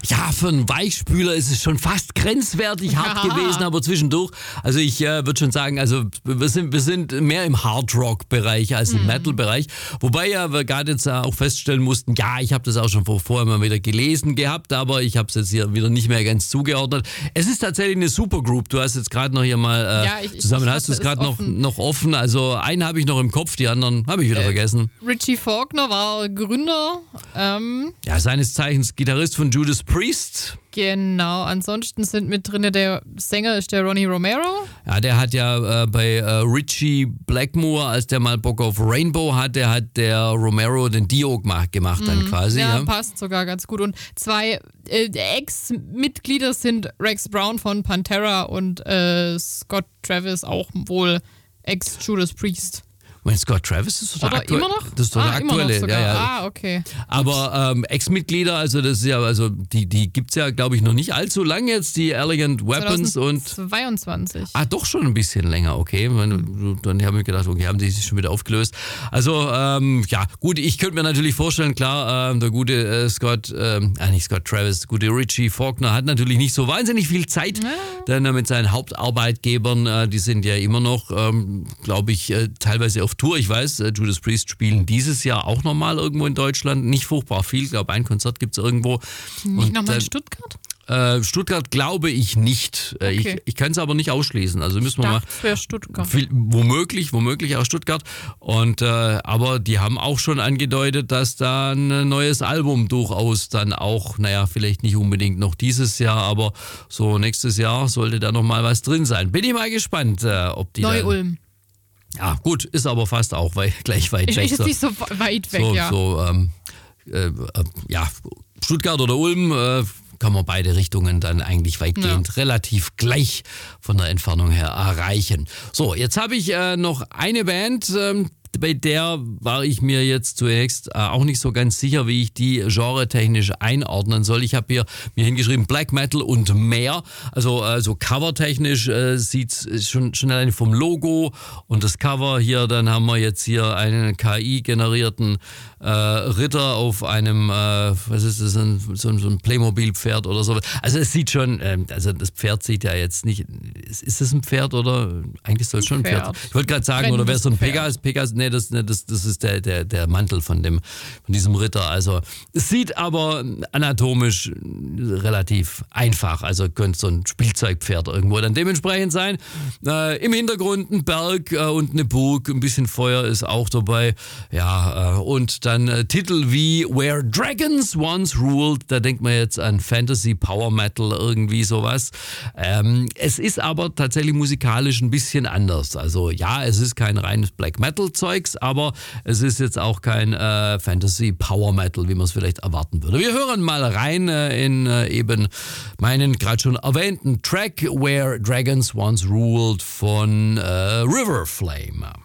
Ja, für einen Weichspüler ist es schon fast grenzwertig hart gewesen, aber zwischendurch. Also ich würde schon sagen, also wir sind mehr im Hard-Rock-Bereich als im Metal-Bereich. Wobei ja wir gerade jetzt auch feststellen mussten, ja, ich habe das auch schon vorher mal wieder gelesen gehabt, aber ich habe es jetzt hier wieder nicht mehr ganz zugeordnet. Es ist tatsächlich eine Supergroup. Du hast jetzt gerade noch hier mal zusammen, hast du es gerade noch offen. Also einen habe ich noch im Kopf, die anderen habe ich wieder vergessen. Richie Faulkner war Gründer. Ja, seines Zeichens Gitarrist von Judas Priest. Genau, ansonsten sind mit drin, der Sänger ist der Ronnie Romero. Ja, der hat ja bei Richie Blackmore, als der mal Bock auf Rainbow hatte, hat der Romero den Dio gemacht dann quasi. Ja, passt sogar ganz gut. Und 2 Ex-Mitglieder sind Rex Brown von Pantera und Scott Travis, auch wohl Ex-Judas Priest. Mein Scott Travis ist doch der aktuelle. Immer noch? Das ist doch der aktuelle. Immer noch ja. Okay. Aber Ex-Mitglieder, also das ist ja, also die gibt's ja, glaube ich, noch nicht allzu lange jetzt, die Elegant Weapons 2022. und. Doch schon ein bisschen länger, okay. Dann habe ich gedacht, okay, haben die sich schon wieder aufgelöst. Also, ja, gut, ich könnte mir natürlich vorstellen, klar, der gute nicht Scott Travis, der gute Richie Faulkner hat natürlich nicht so wahnsinnig viel Zeit, denn mit seinen Hauptarbeitgebern, die sind ja immer noch, glaube ich, teilweise auf Tour. Ich weiß, Judas Priest spielen dieses Jahr auch nochmal irgendwo in Deutschland. Nicht furchtbar viel. Ich glaube, ein Konzert gibt es irgendwo. Nicht nochmal in Stuttgart? Stuttgart glaube ich nicht. Okay. Ich kann es aber nicht ausschließen. Also müssen wir mal. Das wäre Stuttgart. Womöglich auch Stuttgart. Und aber die haben auch schon angedeutet, dass da ein neues Album durchaus dann auch, vielleicht nicht unbedingt noch dieses Jahr, aber so nächstes Jahr sollte da nochmal was drin sein. Bin ich mal gespannt, ob die Neu-Ulm. Ja, gut, ist aber fast auch gleich weit weg. Ist nicht so weit weg, ja. Stuttgart oder Ulm kann man beide Richtungen dann eigentlich weitgehend relativ gleich von der Entfernung her erreichen. So, jetzt habe ich noch eine Band, bei der war ich mir jetzt zunächst auch nicht so ganz sicher, wie ich die genretechnisch einordnen soll. Ich habe hier mir hingeschrieben Black Metal und mehr. Also covertechnisch sieht's schon alleine vom Logo und das Cover hier, dann haben wir jetzt hier einen KI-generierten Ritter auf einem, was ist das, so ein Playmobil-Pferd oder so. Also es sieht schon, also das Pferd sieht ja jetzt nicht, ist das ein Pferd oder eigentlich soll es schon ein Pferd. Ich wollte gerade sagen, oder wäre es so ein Pegasus? Nee, das ist der Mantel von diesem Ritter. Also es sieht aber anatomisch relativ einfach. Also könnte so ein Spielzeugpferd irgendwo dann dementsprechend sein. Im Hintergrund ein Berg und eine Burg, ein bisschen Feuer ist auch dabei. Ja, und dann Titel wie Where Dragons Once Ruled. Da denkt man jetzt an Fantasy, Power Metal, irgendwie sowas. Es ist aber tatsächlich musikalisch ein bisschen anders. Also ja, es ist kein reines Black Metal Zeugs, aber es ist jetzt auch kein Fantasy Power Metal, wie man es vielleicht erwarten würde. Wir hören mal rein in eben meinen gerade schon erwähnten Track Where Dragons Once Ruled von River Flame.